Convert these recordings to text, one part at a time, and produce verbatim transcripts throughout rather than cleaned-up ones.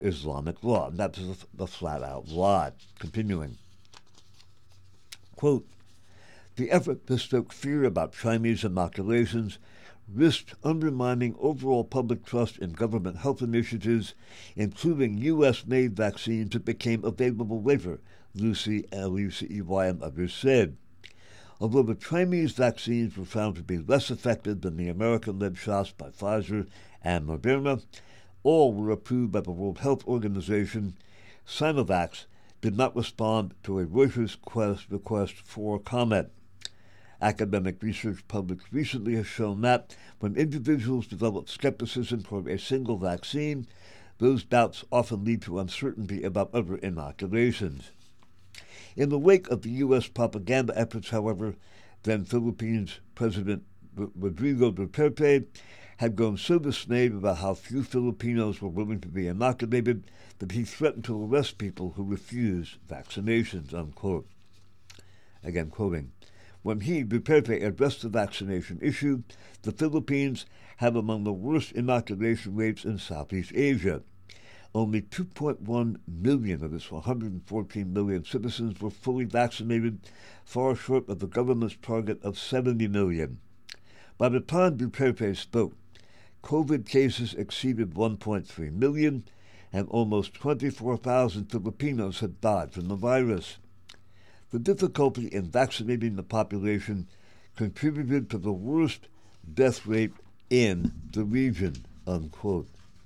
Islamic law. And that's the, the flat-out lie. Continuing. Quote, the effort to stoke fear about Chinese inoculations risked undermining overall public trust in government health initiatives, including U S-made vaccines that became available later, Lucy, L U C E Y, and others said. Although the Chinese vaccines were found to be less effective than the American-led shots by Pfizer and Moderna, all were approved by the World Health Organization. Sinovac did not respond to a Reuters quest request for comment. Academic research published recently has shown that when individuals develop skepticism toward a single vaccine, those doubts often lead to uncertainty about other inoculations. In the wake of the U S propaganda efforts, however, then Philippines President Rodrigo Duterte had grown so dismayed about how few Filipinos were willing to be inoculated that he threatened to arrest people who refused vaccinations, unquote. Again quoting, when he, Duterte, addressed the vaccination issue, the Philippines have among the worst inoculation rates in Southeast Asia. Only two point one million of its one hundred fourteen million citizens were fully vaccinated, far short of the government's target of seventy million. By the time Duterte spoke, COVID cases exceeded one point three million, and almost twenty-four thousand Filipinos had died from the virus. The difficulty in vaccinating the population contributed to the worst death rate in the region, unquote.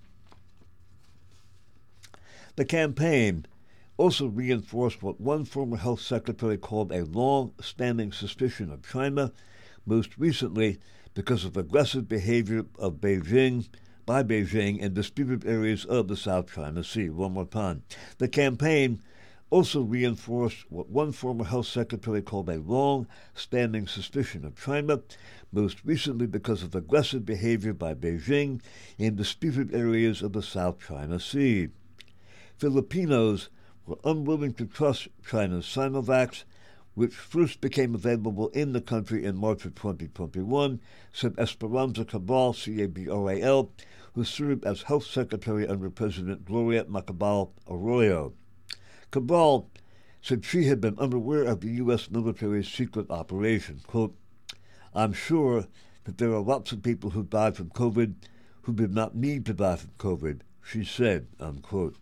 The campaign also reinforced what one former health secretary called a long-standing suspicion of China, most recently because of aggressive behavior of Beijing, by Beijing in disputed areas of the South China Sea. One more time. The campaign also reinforced what one former health secretary called a long-standing suspicion of China, most recently because of aggressive behavior by Beijing in disputed areas of the South China Sea. Filipinos were unwilling to trust China's Sinovac, which first became available in the country in March of twenty twenty-one, said Esperanza Cabral, C A B R A L, who served as health secretary under President Gloria Macapagal Arroyo. Cabral said she had been unaware of the U S military's secret operation. Quote, I'm sure that there are lots of people who died from COVID who did not need to die from COVID, she said, unquote.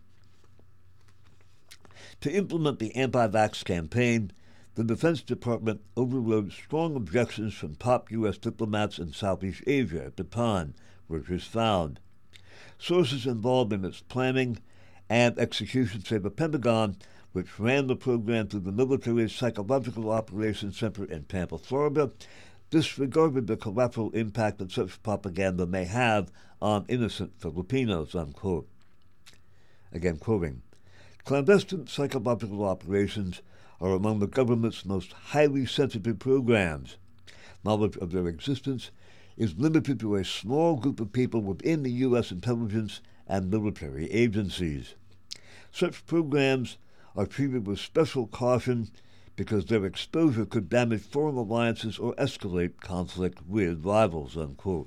To implement the anti-vax campaign, the Defense Department overrode strong objections from top U S diplomats in Southeast Asia at the time, Reuters found. Sources involved in its planning and execution say the Pentagon, which ran the program through the military's Psychological Operations Center in Tampa, Florida, disregarded the collateral impact that such propaganda may have on innocent Filipinos, unquote. Again quoting, clandestine psychological operations are among the government's most highly sensitive programs. Knowledge of their existence is limited to a small group of people within the U S intelligence and military agencies. Such programs are treated with special caution because their exposure could damage foreign alliances or escalate conflict with rivals, unquote.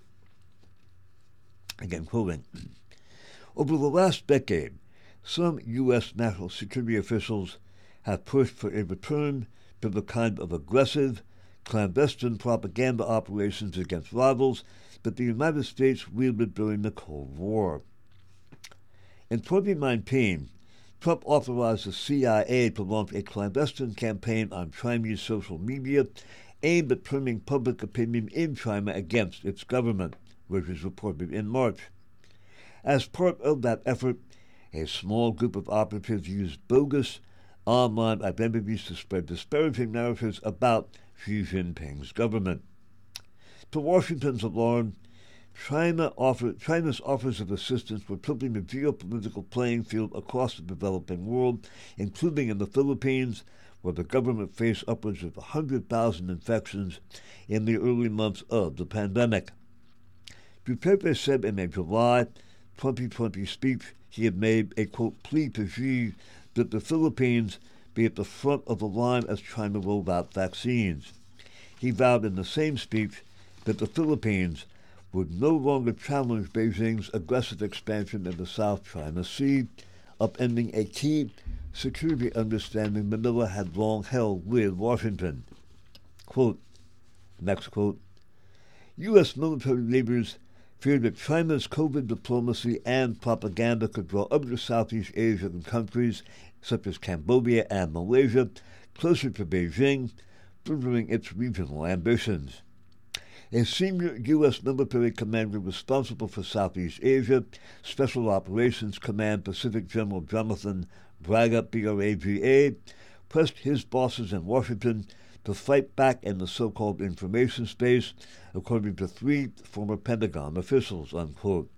Again quoting, over the last decade, some U S national security officials have pushed for a return to the kind of aggressive, clandestine propaganda operations against rivals that the United States wielded during the Cold War. In twenty nineteen, Trump authorized the C I A to launch a clandestine campaign on Chinese social media aimed at turning public opinion in China against its government, which was reported in March. As part of that effort, a small group of operatives used bogus online identities to spread disparaging narratives about Xi Jinping's government. To Washington's alarm, China offer, China's offers of assistance were tilting the geopolitical playing field across the developing world, including in the Philippines, where the government faced upwards of one hundred thousand infections in the early months of the pandemic. Duterte said in a July twenty twenty speech he had made a, quote, plea to Xi that the Philippines be at the front of the line as China rolled out vaccines. He vowed in the same speech that the Philippines would no longer challenge Beijing's aggressive expansion in the South China Sea, upending a key security understanding Manila had long held with Washington. Quote, next quote, U S military leaders feared that China's COVID diplomacy and propaganda could draw other Southeast Asian countries, such as Cambodia and Malaysia, closer to Beijing, furthering its regional ambitions. A senior U S military commander responsible for Southeast Asia, Special Operations Command Pacific General Jonathan Braga, B R A G A, pressed his bosses in Washington to fight back in the so-called information space, according to three former Pentagon officials, unquote.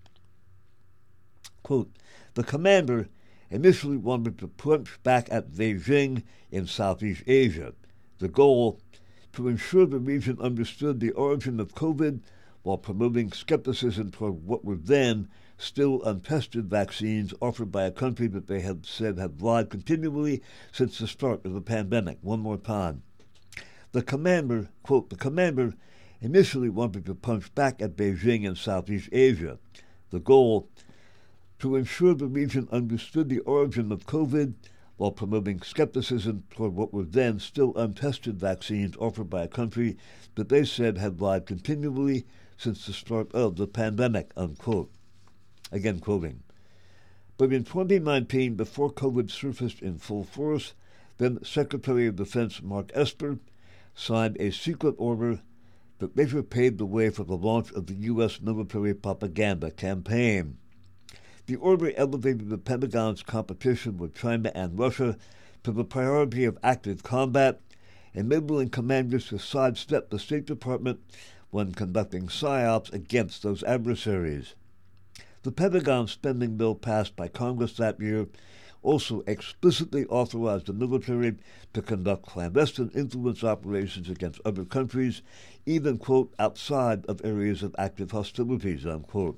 Quote, the commander initially wanted to punch back at Beijing in Southeast Asia, the goal to ensure the region understood the origin of COVID while promoting skepticism toward what were then still untested vaccines offered by a country that they had said had lied continually since the start of the pandemic. One more time. The commander, quote, the commander initially wanted to punch back at Beijing in Southeast Asia, the goal to ensure the region understood the origin of COVID while promoting skepticism toward what were then still untested vaccines offered by a country that they said had lied continually since the start of the pandemic, unquote. Again quoting. But in twenty nineteen, before COVID surfaced in full force, then Secretary of Defense Mark Esper signed a secret order that later paved the way for the launch of the U S military propaganda campaign. The order elevated the Pentagon's competition with China and Russia to the priority of active combat, enabling commanders to sidestep the State Department when conducting psyops against those adversaries. The Pentagon spending bill passed by Congress that year also explicitly authorized the military to conduct clandestine influence operations against other countries, even, quote, outside of areas of active hostilities, unquote.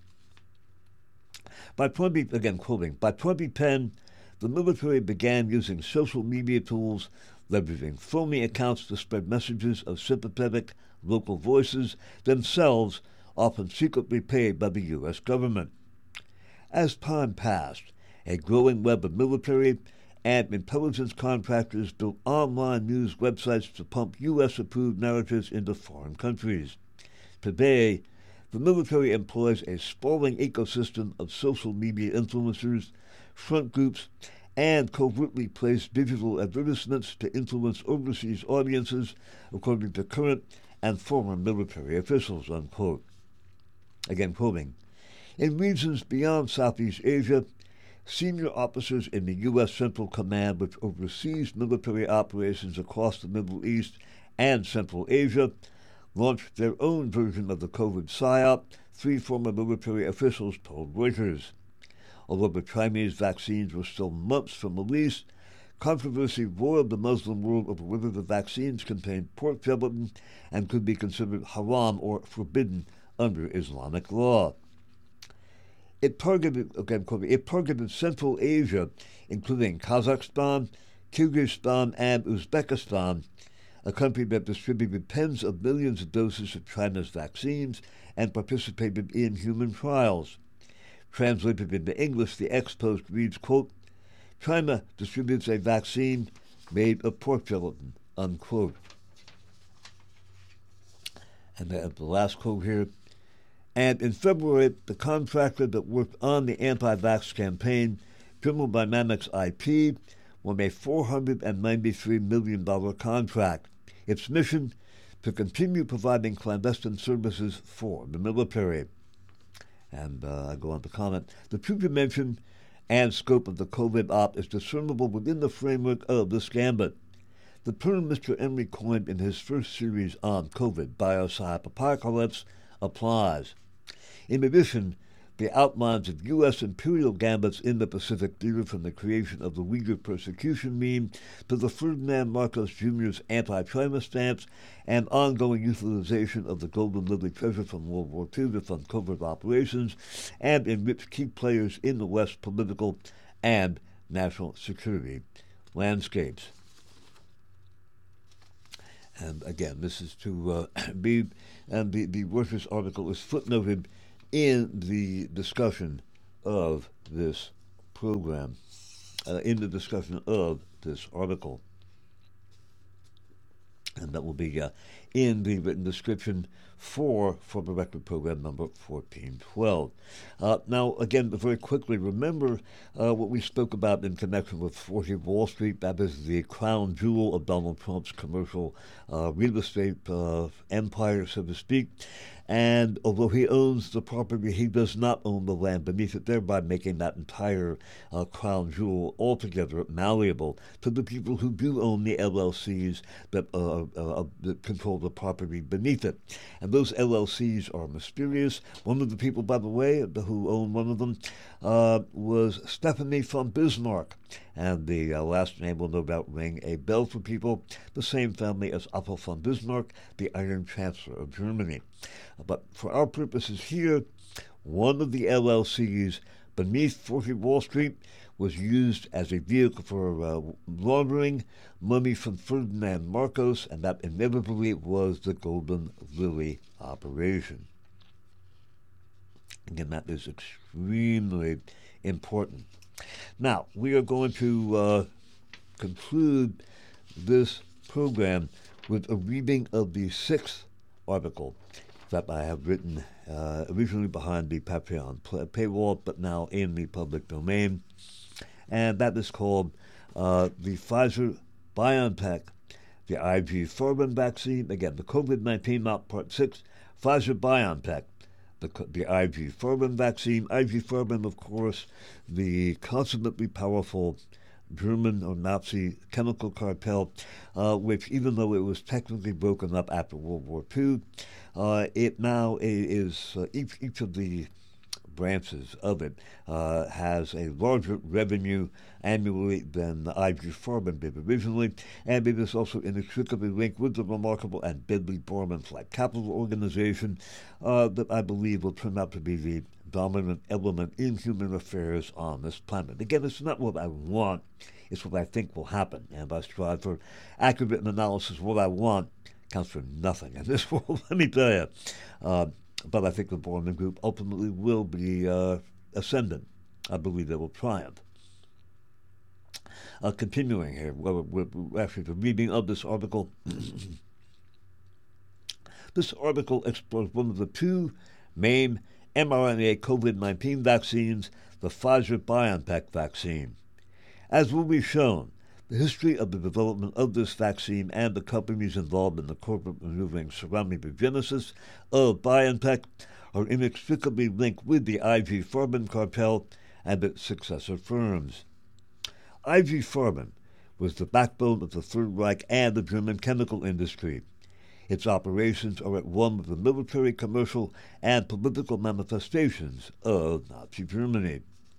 By twenty, again quoting, by twenty ten, the military began using social media tools, leveraging phony accounts to spread messages of sympathetic local voices, themselves often secretly paid by the U S government. As time passed, a growing web of military and intelligence contractors built online news websites to pump U S-approved narratives into foreign countries. Today, the military employs a sprawling ecosystem of social media influencers, front groups, and covertly placed digital advertisements to influence overseas audiences, according to current and former military officials, unquote. Again quoting, in regions beyond Southeast Asia, senior officers in the U S Central Command, which oversees military operations across the Middle East and Central Asia, launched their own version of the COVID psyop, three former military officials told Reuters. Although the Chinese vaccines were still months from release, controversy roiled the Muslim world over whether the vaccines contained pork gelatin and could be considered haram or forbidden under Islamic law. It targeted, again, quoting, it targeted Central Asia, including Kazakhstan, Kyrgyzstan, and Uzbekistan, a country that distributed tens of millions of doses of China's vaccines and participated in human trials. Translated into English, the ex-post reads, quote, China distributes a vaccine made of pork gelatin, unquote. And the, the last quote here, and in February, the contractor that worked on the anti-vax campaign, General Dynamics I P, won a four hundred ninety-three million dollars contract. Its mission, to continue providing clandestine services for the military. And uh, I go on to comment, the true dimension and scope of the COVID op is discernible within the framework of this gambit. The term Mister Emery coined in his first series on COVID, Biopsy Apocalypse, applies. In addition, the outlines of U S imperial gambits in the Pacific Theater, from the creation of the Uyghur persecution meme to the Ferdinand Marcos Junior's anti-China stance and ongoing utilization of the Golden Lily treasure from World War Two to fund covert operations and enrich key players in the West's political and national security landscapes. And again, this is to uh, be, and the, the Reuters article is footnoted in the discussion of this program uh, in the discussion of this article. And that will be uh, in the written description for For the Record program number fourteen twelve. Uh, now, again, very quickly, remember uh, what we spoke about in connection with forty Wall Street. That is the crown jewel of Donald Trump's commercial uh, real estate uh, empire, so to speak. And although he owns the property, he does not own the land beneath it, thereby making that entire uh, crown jewel altogether malleable to the people who do own the L L Cs that, uh, uh, that control the property beneath it. And those L L Cs are mysterious. One of the people, by the way, who owned one of them uh, was Stephanie von Bismarck. And the uh, last name will no doubt ring a bell for people. The same family as Otto von Bismarck, the Iron Chancellor of Germany. But for our purposes here, one of the L L Cs beneath forty Wall Street was used as a vehicle for uh, laundering money from Ferdinand Marcos, and that inevitably was the Golden Lily operation. Again, that is extremely important. Now, we are going to uh, conclude this program with a reading of the sixth article that I have written uh, originally behind the Patreon paywall, but now in the public domain. And that is called uh, the Pfizer-BioNTech, the I G Farben vaccine. Again, the COVID nineteen mount part six, Pfizer-BioNTech, the, the I G Farben vaccine. I G Farben, of course, the consummately powerful German or Nazi chemical cartel, uh, which, even though it was technically broken up after World War Two, uh, it now is, uh, each, each of the branches of it uh, has a larger revenue annually than the I G Farben did originally, and it is also inextricably linked with the remarkable and deadly Bormann Flight Capital organization uh, that I believe will turn out to be the dominant element in human affairs on this planet. Again, it's not what I want, it's what I think will happen, and I strive for accurate analysis. What I want counts for nothing in this world, let me tell you. Uh, but I think the Bormann Group ultimately will be uh, ascendant. I believe they will triumph. Uh, continuing here, well, we're, we're actually the reading of this article. This article explores one of the two main mRNA COVID nineteen vaccines, the Pfizer-BioNTech vaccine. As will be shown, the history of the development of this vaccine and the companies involved in the corporate maneuvering surrounding the genesis of BioNTech are inextricably linked with the I G Farben cartel and its successor firms. I G Farben was the backbone of the Third Reich and the German chemical industry. Its operations are at one with the military, commercial, and political manifestations of Nazi Germany.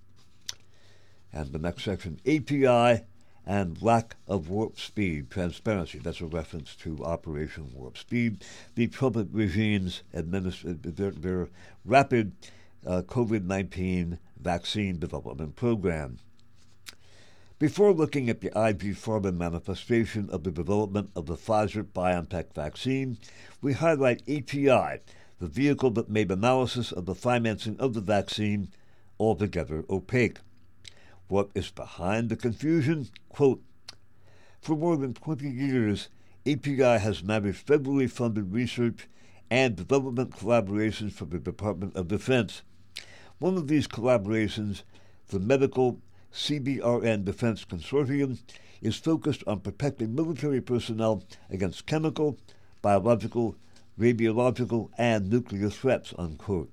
And the next section, A P I and lack of warp speed transparency. That's a reference to Operation Warp Speed, the Trump regime's administ- their, their rapid uh, COVID nineteen vaccine development program. Before looking at the I G Farben manifestation of the development of the Pfizer-BioNTech vaccine, we highlight A P I, the vehicle that made analysis of the financing of the vaccine altogether opaque. What is behind the confusion? Quote, for more than twenty years, A P I has managed federally funded research and development collaborations for the Department of Defense. One of these collaborations, the Medical C B R N Defense Consortium, is focused on protecting military personnel against chemical, biological, radiological, and nuclear threats, unquote.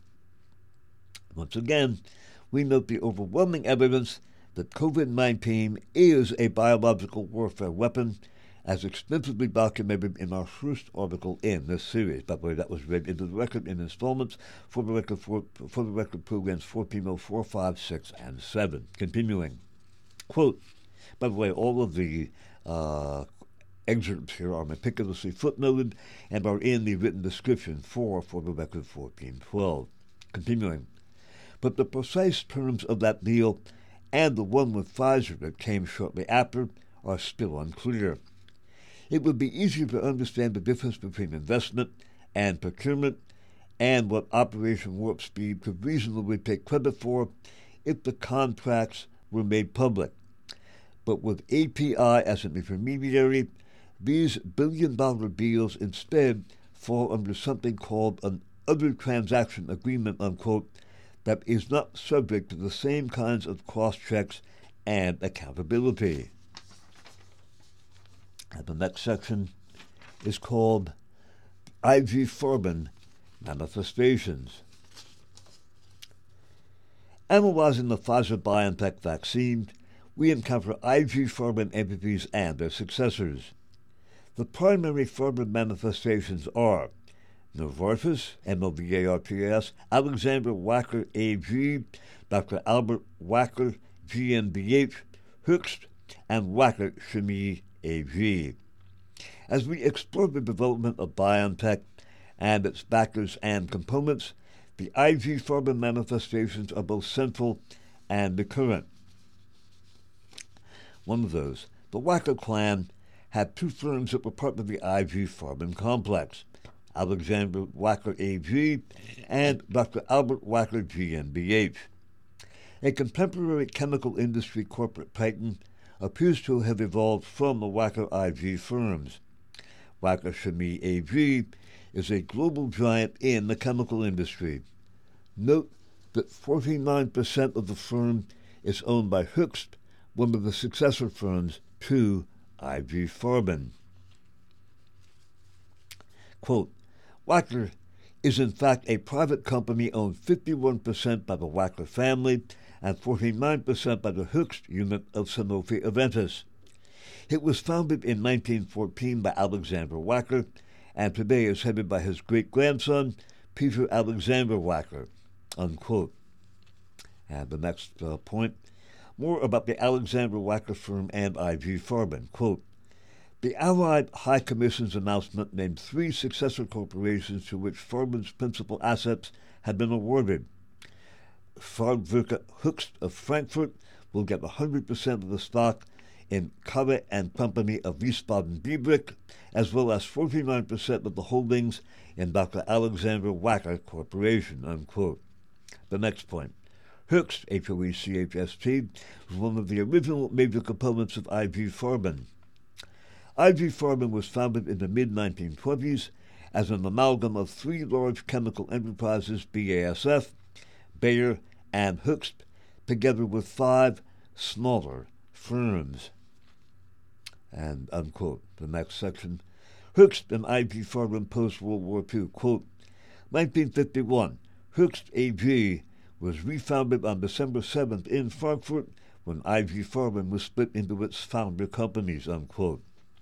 Once again, we note the overwhelming evidence that COVID nineteen is a biological warfare weapon, as extensively documented in our first article in this series. By the way, that was read into the record in installments for the record, for, for the record programs fourteen oh four, five, six, and seven. Continuing, quote, by the way, all of the uh, excerpts here are meticulously footnoted and are in the written description for For the Record fourteen twelve. Continuing, but the precise terms of that deal and the one with Pfizer that came shortly after are still unclear. It would be easier to understand the difference between investment and procurement and what Operation Warp Speed could reasonably take credit for if the contracts were made public. But with A P I as an intermediary, these billion-dollar deals instead fall under something called an other transaction agreement, unquote, that is not subject to the same kinds of cross-checks and accountability. And the next section is called I G Farben Manifestations. Analyzing the Pfizer-BioNTech vaccine, we encounter I G Farben entities and their successors. The primary Farben manifestations are Novartis, M O V A R T S, Alexander Wacker A G, Doctor Albert Wacker G mbH, Höchst, and Wacker Chemie A G. As we explore the development of BioNTech and its backers and components, the I G Farben manifestations are both central and recurrent. One of those, the Wacker clan, had two firms that were part of the I G Farben complex, Alexander Wacker A G and Doctor Albert Wacker G mbH. A contemporary chemical industry corporate titan appears to have evolved from the Wacker I G firms. Wacker Chemie A G is a global giant in the chemical industry. Note that forty-nine percent of the firm is owned by Höchst, one of the successor firms to I G Farben. Quote, Wacker is in fact a private company owned fifty-one percent by the Wacker family and forty-nine percent by the Höchst unit of Sanofi Aventis. It was founded in nineteen fourteen by Alexander Wacker, and today is headed by his great-grandson, Peter Alexander Wacker, unquote. And the next uh, point, more about the Alexander Wacker firm and I G Farben. Quote, the Allied High Commission's announcement named three successor corporations to which Farben's principal assets had been awarded. Farbwerke Höchst of Frankfurt will get one hundred percent of the stock in Karre and Company of Wiesbaden-Biebrich, as well as forty-nine percent of the holdings in Doctor Alexander Wacker Corporation, unquote. The next point. Höchst, H O E C H S T, was one of the original major components of I G Farben. I G Farben was founded in the mid nineteen twenties as an amalgam of three large chemical enterprises, B A S F, Bayer, and Höchst, together with five smaller firms. And, unquote, the next section. Höchst and I G Farben post-World War Two, quote, nineteen fifty-one, Höchst A G was refounded on December seventh in Frankfurt when I G Farben was split into its founder companies, unquote.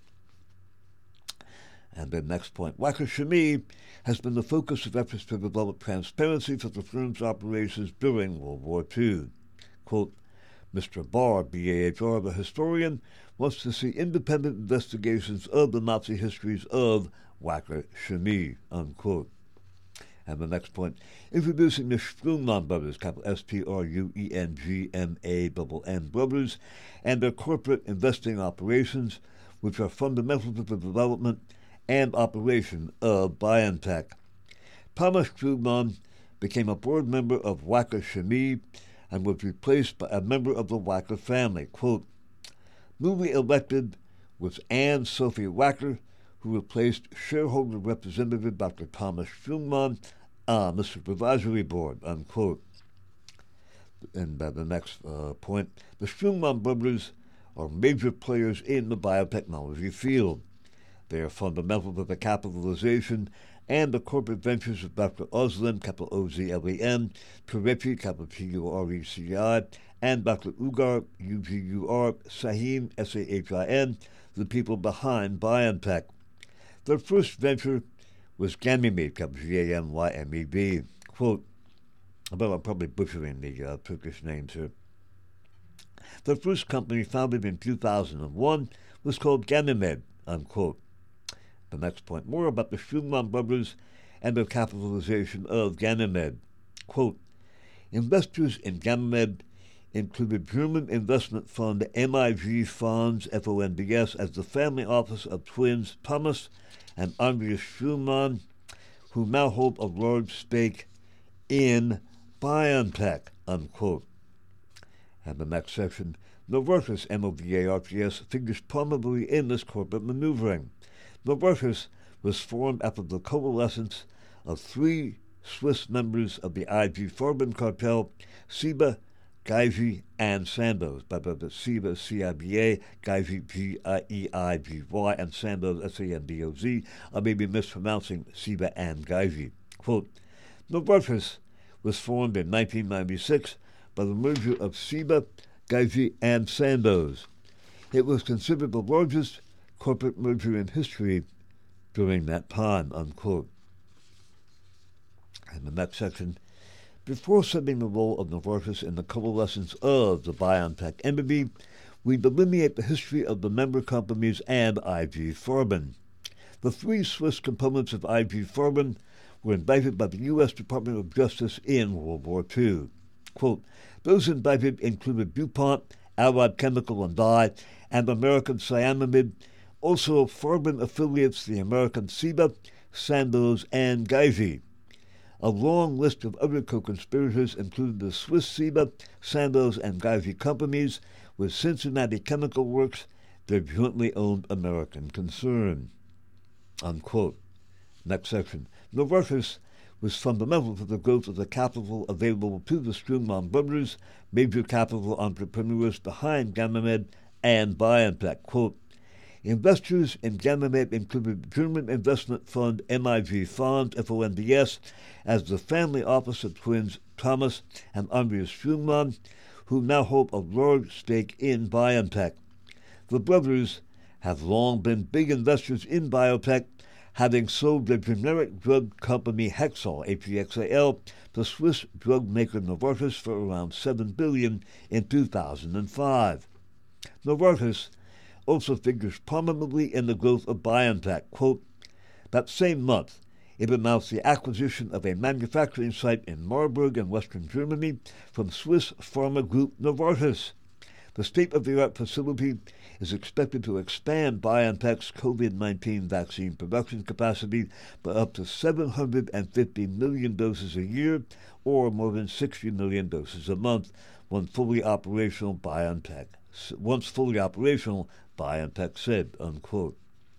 And the next point, Wacker Chemie has been the focus of efforts to develop transparency for the firm's operations during World War Two. Quote, Mister Barr, B A H R, the historian, wants to see independent investigations of the Nazi histories of Wacker Chemie, unquote. And the next point, introducing the Strungmann brothers, capital S T R U E N G M A N N brothers, and their corporate investing operations, which are fundamental to the development and operation of BioNTech. Thomas Strungmann became a board member of Wacker Chemie and was replaced by a member of the Wacker family. Quote, newly elected was Anne Sophie Wacker, who replaced shareholder representative Doctor Thomas Strungmann on the supervisory board, unquote. And uh, the next uh, point, the Strungmann brothers are major players in the biotechnology field. They are fundamental to the capitalization and the corporate ventures of Doctor Özlem, capital O Z L E N, Tureci, capital T U R E C I, and Doctor Ugur, U G U R, Sahin, S A H I N, the people behind BioNTech. Their first venture was Ganymed, capital G A N Y M E D. Quote, but I'm probably butchering the uh, Turkish names here. Their first company, founded in two thousand one, was called Ganymed, unquote. The next point, more about the Strungmann brothers and their capitalization of Ganymed. Quote, investors in Ganymed included German investment fund M I G Fonds, F O N D S, as the family office of twins Thomas and Andreas Strungmann, who now hold a large stake in BioNTech, unquote. And the next section, Novartis M O V A R T S figures prominently in this corporate maneuvering. Novartis was formed after the coalescence of three Swiss members of the I G Farben cartel, Ciba, Geigy, and Sandoz, by the Ciba, C I B A, Geigy, G E I G Y, and Sandoz, S A N D O Z. I may be mispronouncing Ciba and Geigy. Quote, Novartis was formed in nineteen ninety-six by the merger of Ciba, Geigy, and Sandoz. It was considered the largest corporate merger in history during that time, unquote. In the next section, before studying the role of Novartis in the coalescence of the BioNTech entity, we delineate the history of the member companies and I G Farben. The three Swiss components of I G Farben were indicted by the U S Department of Justice in World War Two. Quote, those indicted included DuPont, Allied Chemical and Dye, and American Cyanamid, also Farben affiliates the American Ciba, Sandoz, and Geigy. A long list of other co-conspirators included the Swiss Ciba, Sandoz, and Geigy companies with Cincinnati Chemical Works, their jointly owned American concern. Unquote. Next section. Novartis was fundamental to the growth of the capital available to the Strungmann brothers, major capital entrepreneurs behind Gamamed and BioNTech. Quote, investors in Gamamed included German investment fund M I G Fonds, F O N D S, as the family office of twins Thomas and Andreas Strungmann, who now hold a large stake in BioNTech. The brothers have long been big investors in biotech, having sold their generic drug company Hexal, H E X A L, to Swiss drug maker Novartis for around seven billion dollars in two thousand five. Novartis also figures prominently in the growth of BioNTech. Quote, that same month, it announced the acquisition of a manufacturing site in Marburg in western Germany from Swiss pharma group Novartis. The state-of-the-art facility is expected to expand BioNTech's COVID nineteen vaccine production capacity by up to seven hundred fifty million doses a year, or more than sixty million doses a month, when fully operational BioNTech, once fully operational, BioNTech said, unquote.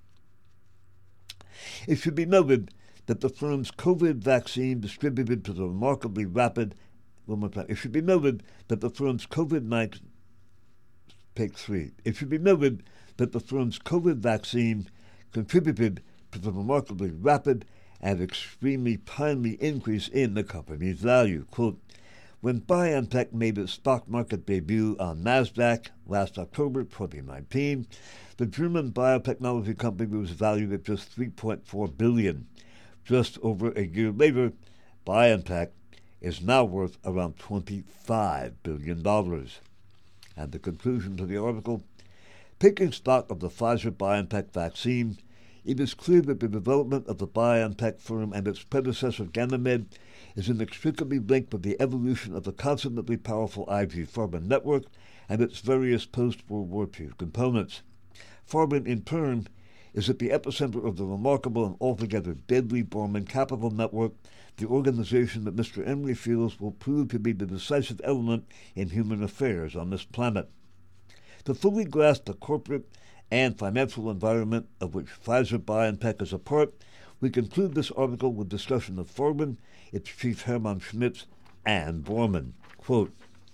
It should be noted that the firm's COVID vaccine distributed to the remarkably rapid, one more time, it should be noted that the firm's COVID nineteen Page three. It should be noted that the firm's COVID vaccine contributed to the remarkably rapid and extremely timely increase in the company's value. Quote, when BioNTech made its stock market debut on NASDAQ last October twenty nineteen, the German biotechnology company was valued at just three point four billion dollars. Just over a year later, BioNTech is now worth around twenty-five billion dollars. And the conclusion to the article, taking stock of the Pfizer-BioNTech vaccine, it is clear that the development of the BioNTech firm and its predecessor Gamamed is inextricably linked with the evolution of the consummately powerful I G Farben network and its various post-World War Two components. Farben, in turn, is at the epicenter of the remarkable and altogether deadly Bormann Capital Network, the organization that Mister Emery feels will prove to be the decisive element in human affairs on this planet. To fully grasp the corporate and financial environment of which Pfizer-BioNTech is a part, we conclude this article with discussion of Farben, its chief Hermann Schmitz, and Bormann. Quote,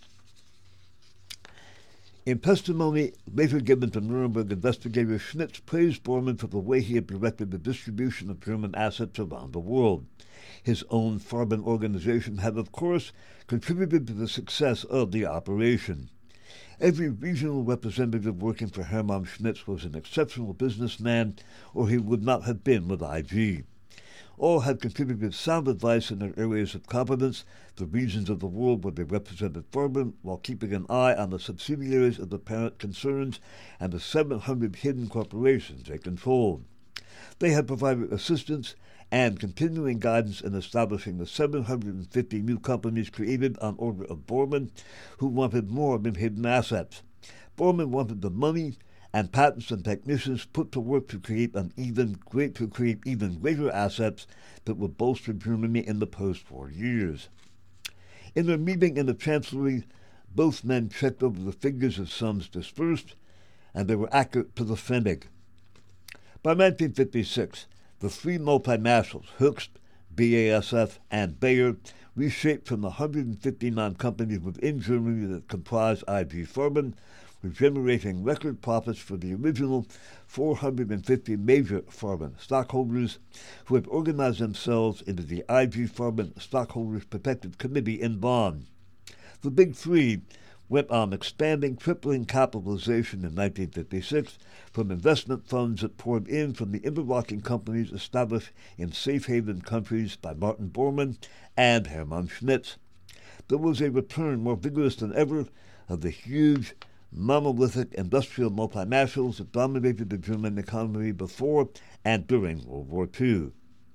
in testimony later given to Nuremberg investigator, Schmitz praised Bormann for the way he had directed the distribution of German assets around the world. His own Farben organization had, of course, contributed to the success of the operation. Every regional representative working for Hermann Schmitz was an exceptional businessman, or he would not have been with I G. All had contributed sound advice in their areas of competence, the regions of the world where they represented Farben, while keeping an eye on the subsidiaries of the parent concerns and the seven hundred hidden corporations they controlled. They had provided assistance and continuing guidance in establishing the seven hundred fifty new companies created on order of Bormann, who wanted more than hidden assets. Bormann wanted the money and patents and technicians put to work to create an even great to create even greater assets that would bolster Germany in the post-war years. In their meeting in the Chancellery, Both men checked over the figures of sums dispersed, and they were accurate to the pfennig. By nineteen fifty-six, the three multinationals, Hoechst, B A S F, and Bayer, reshaped from the one hundred fifty-nine companies within Germany that comprised I G Farben, were generating record profits for the original four hundred fifty major Farben stockholders who had organized themselves into the I G Farben Stockholders Protective Committee in Bonn. The Big Three went on expanding, tripling capitalization in nineteen fifty-six from investment funds that poured in from the interlocking companies established in safe haven countries by Martin Bormann and Hermann Schmitz. There was a return more vigorous than ever of the huge, monolithic industrial multinationals that dominated the German economy before and during World War Two.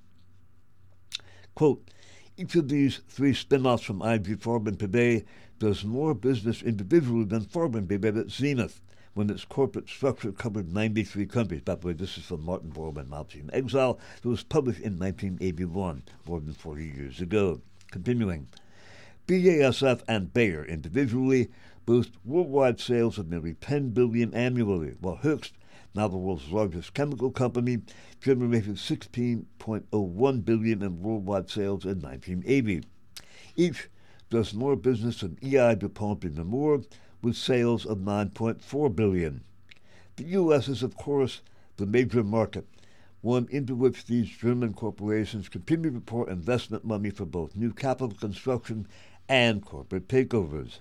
Quote, each of these three spin-offs from I G Farben today does more business individually than Farben did at its zenith, when its corporate structure covered ninety-three countries. By the way, this is from Martin Bormann, Nazi in Exile. It was published in nineteen eighty-one, more than forty years ago. Continuing, B A S F and Bayer individually boast worldwide sales of nearly ten billion dollars annually, while Hoechst, now the world's largest chemical company, generated sixteen point oh one billion dollars in worldwide sales in nineteen eighty. Each does more business than E I, DuPont, and Nemours, with sales of nine point four billion dollars. The U S is, of course, the major market, one into which these German corporations continue to pour investment money for both new capital construction and corporate takeovers.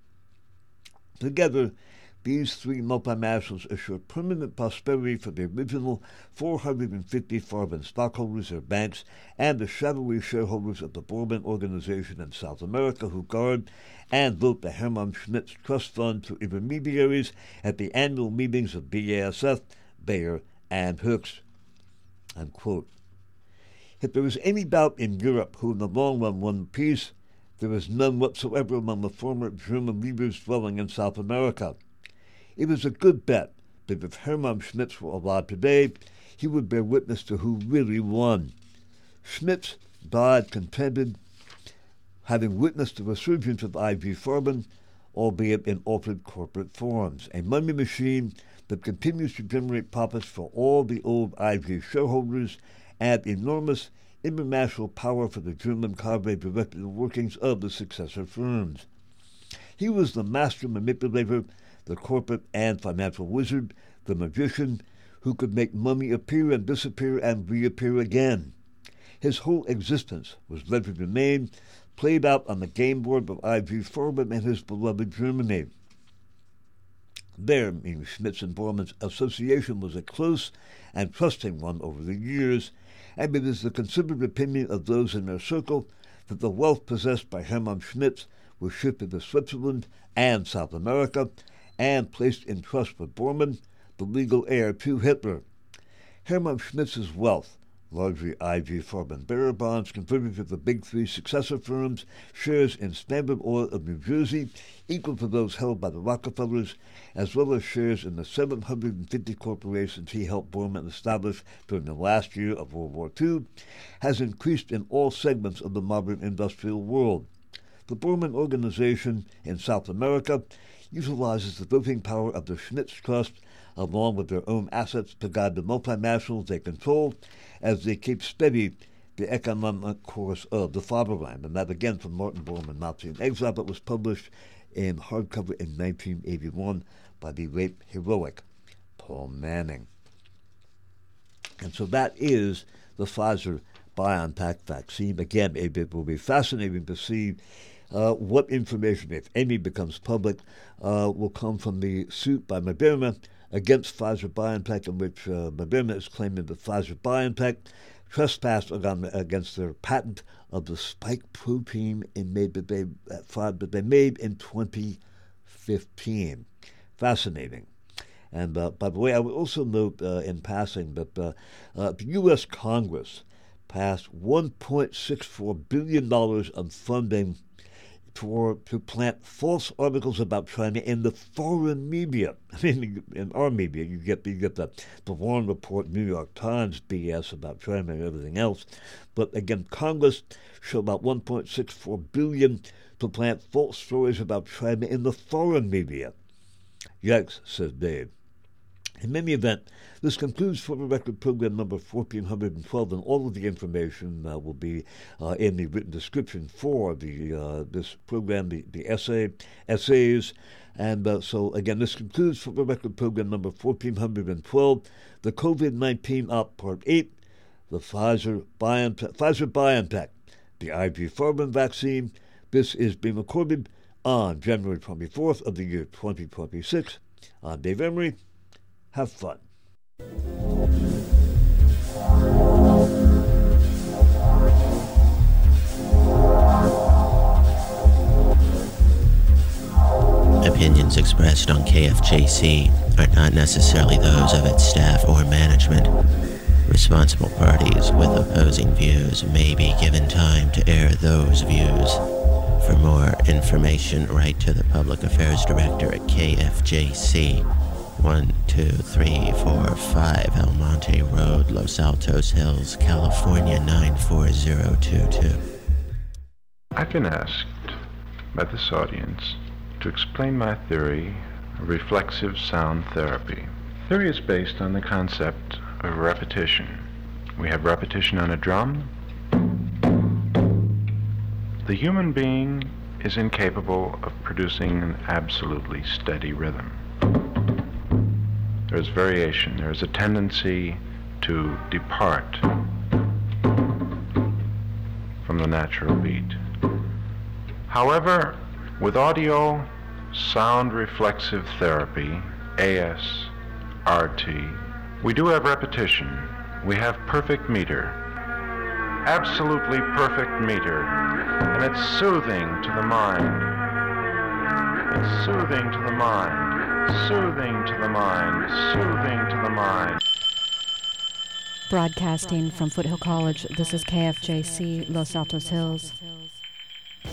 Together, these three multinationals assure permanent prosperity for the original four hundred fifty Farben stockholders, their banks, and the shadowy shareholders of the Bormann Organization in South America who guard and vote the Hermann Schmitz Trust Fund through intermediaries at the annual meetings of B A S F, Bayer, and Hoechst. Unquote. If there is any doubt in Europe who in the long run won peace, there is none whatsoever among the former German leaders dwelling in South America. It is a good bet that if Hermann Schmitz were alive today, he would bear witness to who really won. Schmitz died contented, having witnessed the resurgence of I G Farben, albeit in altered corporate forms, a money machine that continues to generate profits for all the old I G shareholders and enormous international power for the German cadre directing the workings of the successor firms. He was the master manipulator, the corporate and financial wizard, the magician, who could make money appear and disappear and reappear again. His whole existence was led to remain, played out on the game board of I G Farben and his beloved Germany. There, meaning Schmitz and Bormann's association was a close and trusting one over the years, and it is the considered opinion of those in their circle that the wealth possessed by Hermann Schmitz was shifted to Switzerland and South America, and placed in trust with Bormann, the legal heir to Hitler. Hermann Schmitz's wealth, largely I G Farben bearer bonds converted to the big three successor firms, shares in Standard Oil of New Jersey, equal to those held by the Rockefellers, as well as shares in the seven hundred fifty corporations he helped Bormann establish during the last year of World War Two, has increased in all segments of the modern industrial world. The Bormann Organization in South America utilizes the voting power of the Schmitz Trust along with their own assets to guide the multinationals they control as they keep steady the economic course of the fatherland. And that again from Martin Bormann, Nazi in Exile, that was published in hardcover in nineteen eighty-one by the late heroic Paul Manning. And so that is the Pfizer-BioNTech vaccine. Again, it will be fascinating to see Uh, what information, if any, becomes public, uh, will come from the suit by Moderna against Pfizer-BioNTech, in which uh, Moderna is claiming that Pfizer-BioNTech trespassed against their patent of the spike protein in made that they uh, that they made in twenty fifteen. Fascinating. And uh, by the way, I would also note uh, in passing that uh, uh, the U S Congress passed one point six four billion dollars of funding For, to plant false articles about China in the foreign media. I mean, in our media, you get you get the, the Warren Report, New York Times B S about China and everything else. But again, Congress showed about one point six four billion dollars to plant false stories about China in the foreign media. Yikes, says Dave. In any event, this concludes For the Record program number fourteen twelve, and all of the information uh, will be uh, in the written description for the uh, this program, the, the essay, essays. And uh, so, again, this concludes For the Record program number fourteen twelve, the COVID nineteen Op Part eight, the Pfizer BioNTech, Pfizer BioNTech, the I G Farben vaccine. This is being recorded on January twenty-fourth of the year twenty twenty-six. I'm Dave Emery. Have fun. Opinions expressed on K F J C are not necessarily those of its staff or management. Responsible parties with opposing views may be given time to air those views. For more information, write to the Public Affairs Director at K F J C, one two three four five Almonte Road, Los Altos Hills, California nine four zero two two. I've been asked by this audience to explain my theory of reflexive sound therapy. Theory is based on the concept of repetition. We have repetition on a drum. The human being is incapable of producing an absolutely steady rhythm. There is variation. There is a tendency to depart from the natural beat. However, with audio sound reflexive therapy, A S R T, we do have repetition. We have perfect meter, absolutely perfect meter, and it's soothing to the mind. It's soothing to the mind, soothing to the mind, soothing to the mind. Broadcasting from Foothill College, this is K F J C, Los Altos Hills.